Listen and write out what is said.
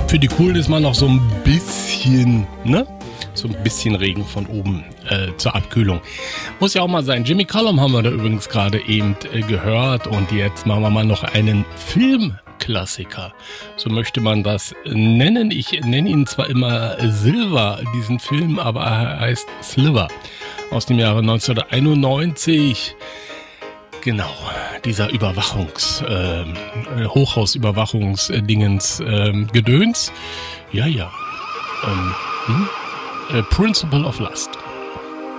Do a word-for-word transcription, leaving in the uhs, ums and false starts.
Für die Coolen ist man noch so ein bisschen, ne? So ein bisschen Regen von oben äh, zur Abkühlung. Muss ja auch mal sein. Jimmy Cullum haben wir da übrigens gerade eben äh, gehört. Und jetzt machen wir mal noch einen Filmklassiker. So möchte man das nennen. Ich nenne ihn zwar immer Silver, diesen Film, aber er heißt Sliver. Aus dem Jahre neunzehnhunderteinundneunzig. Genau, dieser Überwachungs, äh, Hochhausüberwachungsdingens äh, Gedöns. Ja, ja. Ähm, hm? A Principle of Lust.